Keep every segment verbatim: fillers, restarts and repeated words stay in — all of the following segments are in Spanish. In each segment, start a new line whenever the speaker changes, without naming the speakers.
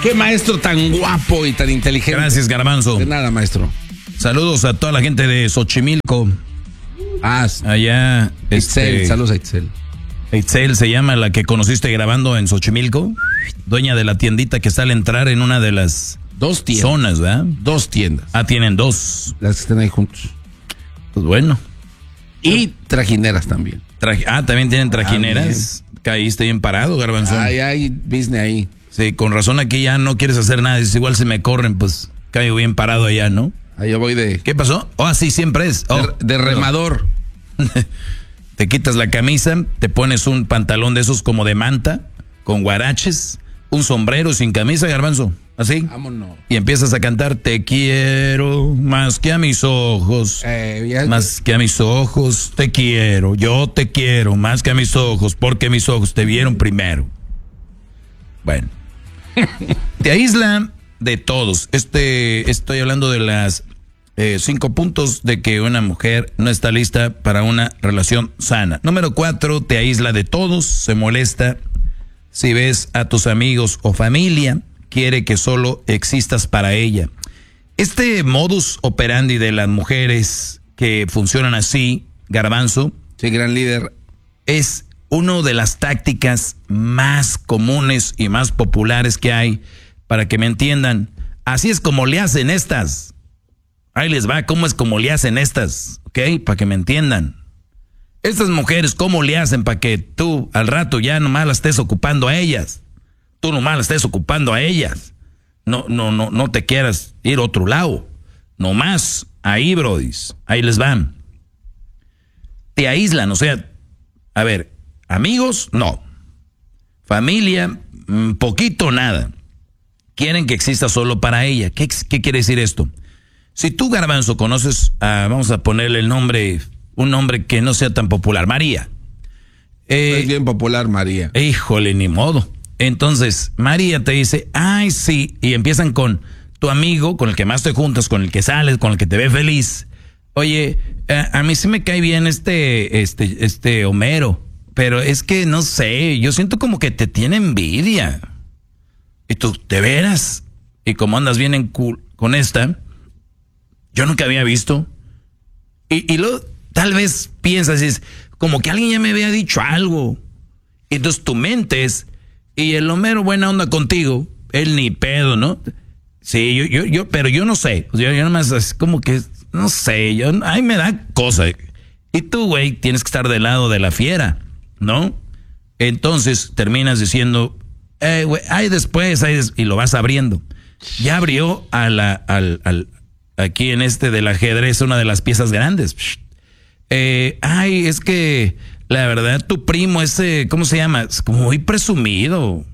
Qué maestro tan guapo y tan inteligente.
Gracias, Garbanzo.
De nada, maestro.
Saludos a toda la gente de Xochimilco.
Ah,
allá.
Itzel,
este,
saludos a Itzel.
Itzel se llama la que conociste grabando en Xochimilco. Dueña de la tiendita que sale a entrar en una de las
Dos tiendas.
zonas, ¿verdad?
Dos tiendas.
Ah, tienen dos.
Las que están ahí juntos.
Pues bueno.
Y trajineras también.
Traje, ah, también tienen trajineras. Ah, caíste bien parado, Garbanzo.
Ay, hay business ahí.
Sí, con razón aquí ya no quieres hacer nada. Dices, igual si me corren, pues caigo bien parado allá, ¿no?
Ahí yo voy de...
¿Qué pasó? Oh, así siempre es. Oh,
de, de remador.
Te quitas la camisa, te pones un pantalón de esos como de manta, con guaraches, un sombrero sin camisa, Garbanzo. Así.
Vámonos.
Y empiezas a cantar, te quiero más que a mis ojos.
Eh, ya...
Más que a mis ojos, te quiero. Yo te quiero más que a mis ojos, porque mis ojos te vieron primero. Bueno. Te aísla de todos. Este, estoy hablando de las eh, cinco puntos de que una mujer no está lista para una relación sana. Número cuatro, te aísla de todos, se molesta si ves a tus amigos o familia, quiere que solo existas para ella. Este modus operandi de las mujeres que funcionan así, Garbanzo,
sí, gran líder,
es una de las tácticas más comunes y más populares que hay. Para que me entiendan, así es como le hacen estas. Ahí les va, cómo es como le hacen estas, ¿ok? Para que me entiendan. Estas mujeres, ¿cómo le hacen para que tú al rato ya nomás las estés ocupando a ellas? Tú nomás las estés ocupando a ellas. No, no, no, no te quieras ir a otro lado. Nomás ahí, brodis. Ahí les van. Te aíslan, o sea, a ver, amigos, no. Familia, poquito, nada. Quieren que exista solo para ella. ¿Qué, qué quiere decir esto? Si tú, Garbanzo, conoces, a, vamos a ponerle el nombre, un nombre que no sea tan popular, María.
Eh, es bien popular, María.
Híjole, ni modo. Entonces, María te dice, ay, sí, y empiezan con tu amigo, con el que más te juntas, con el que sales, con el que te ve feliz. Oye, a, a mí sí me cae bien este, este, este Homero, pero es que no sé, yo siento como que te tiene envidia. Y tú, ¿de veras? Y como andas bien en cool con esta, yo nunca había visto. Y, y luego, tal vez piensas, es como que alguien ya me había dicho algo. Y entonces tu mente es, y el Homero buena onda contigo, él ni pedo, ¿no? Sí, yo, yo, yo, pero yo no sé. Yo, yo nomás es como que, no sé, yo, ay, me da cosa. Y tú, güey, tienes que estar del lado de la fiera, ¿no? Entonces terminas diciendo, Eh, wey, ay, después, ay, des y lo vas abriendo. Ya abrió a la, al, al, aquí en este del ajedrez una de las piezas grandes. Eh, ay, es que la verdad tu primo ese, ¿cómo se llama? Es como muy presumido.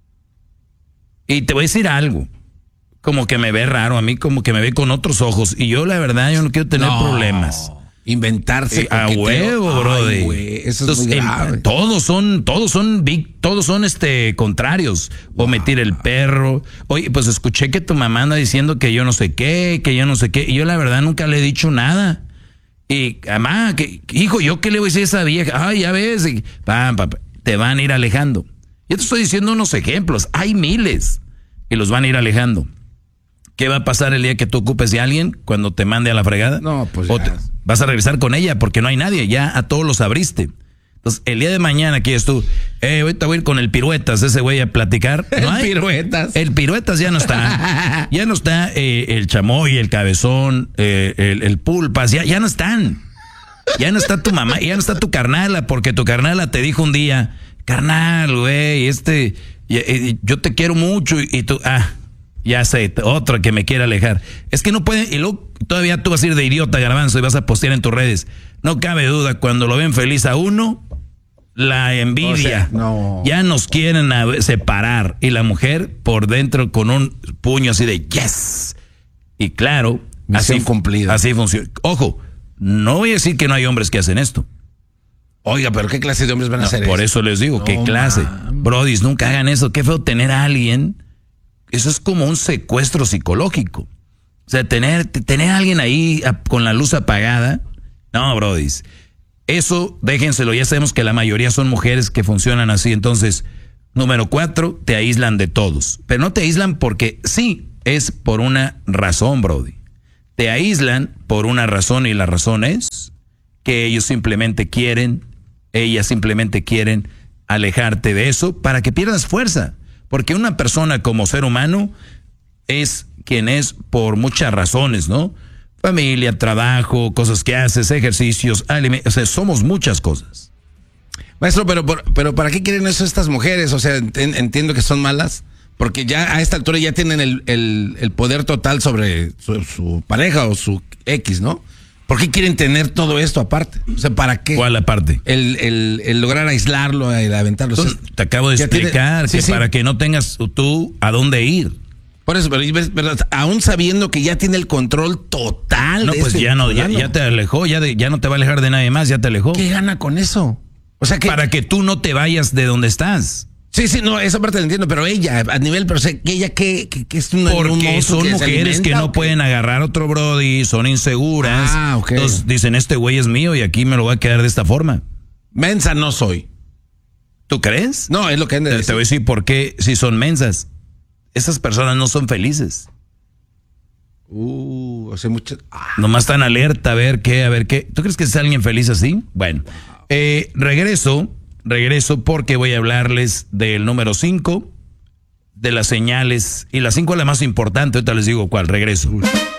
Y te voy a decir algo. Como que me ve raro a mí, como que me ve con otros ojos. Y yo la verdad, yo no quiero tener no. problemas.
Inventarse
eh, a huevo, brother.
Eso es muy grave.
Todos son, todos son big, todos son este contrarios. O wow. meter el perro. Oye, pues escuché que tu mamá anda diciendo que yo no sé qué, que yo no sé qué. Y yo la verdad nunca le he dicho nada. Y mamá, que, hijo, yo qué le voy a decir a esa vieja. Ay, ya ves, y, pam, pam, te van a ir alejando. Yo te estoy diciendo unos ejemplos. Hay miles y los van a ir alejando. ¿Qué va a pasar el día que tú ocupes de alguien cuando te mande a la fregada?
No, pues
o
ya.
Te, vas a regresar con ella porque no hay nadie, ya a todos los abriste. Entonces, el día de mañana quieres tú, eh, ahorita voy a ir con el Piruetas, ese güey a platicar. ¿No
el
hay?
Piruetas.
El Piruetas ya no está. Ya no está eh, el Chamoy, el Cabezón, eh, el, el Pulpas, ya, ya no están. Ya no está tu mamá, ya no está tu carnala, porque tu carnala te dijo un día, carnal, güey, este, yo te quiero mucho y, y tú, ah, ya sé, otra que me quiere alejar. Es que no puede, y luego todavía tú vas a ir de idiota, Garbanzo, y vas a postear en tus redes. No cabe duda, cuando lo ven feliz a uno, la envidia. O sea, no. Ya nos quieren a separar. Y la mujer por dentro con un puño así de yes. Y claro,
misión
así,
cumplida.
Así funciona. Ojo, no voy a decir que no hay hombres que hacen esto.
Oiga, pero ¿qué clase de hombres van a
no,
hacer
por
eso?
Por eso les digo,
no,
¿qué clase?
Man.
Brodis, nunca hagan eso. Qué feo tener a alguien. Eso es como un secuestro psicológico. O sea, tener, tener a alguien ahí con la luz apagada. No, brodis. Eso, déjenselo. Ya sabemos que la mayoría son mujeres que funcionan así. Entonces, Número cuatro, te aíslan de todos. Pero no te aíslan porque sí, es por una razón, Brody. Te aíslan por una razón y la razón es que ellos simplemente quieren, ellas simplemente quieren alejarte de eso para que pierdas fuerza. Porque una persona como ser humano es quien es por muchas razones, ¿no? Familia, trabajo, cosas que haces, ejercicios, alimentos, o sea, somos muchas cosas.
Maestro, pero, pero ¿para qué quieren eso estas mujeres? O sea, ent- entiendo que son malas, porque ya a esta altura ya tienen el, el, el poder total sobre su, su pareja o su X, ¿no? ¿Por qué quieren tener todo esto aparte? O sea, ¿para qué?
¿Cuál aparte?
El, el, el lograr aislarlo, el aventarlo.
Entonces,
o sea,
te acabo de explicar
tiene,
que
sí, sí.
para que no tengas tú a dónde ir.
Por eso, pero, pero aún sabiendo que ya tiene el control total.
No,
de
pues
este
ya no, ya,
fulano.
ya te alejó, ya, de, ya no te va a alejar de nadie más, ya te alejó.
¿Qué gana con eso? O sea que
Para que tú no te vayas de donde estás.
sí, sí, no, esa parte la entiendo, pero ella, a nivel, pero o sea, que ella que, que, que es una, un
Porque
monstruo
son
que se
mujeres que
alimenta,
no
¿o qué?
pueden agarrar otro brody, son inseguras.
Ah, ok.
Entonces dicen, este güey es mío y aquí me lo voy a quedar de esta forma.
Mensa no soy.
¿Tú crees?
No, es lo que han de
Te,
decir.
te voy a decir por qué si son mensas. Esas personas no son felices.
Uh, o sea, mucho. Ah.
Nomás están alerta a ver qué, a ver qué. ¿Tú crees que es alguien feliz así? Bueno, eh, regreso, regreso porque voy a hablarles del número cinco, de las señales, y la cinco es la más importante, ahorita les digo cuál, regreso.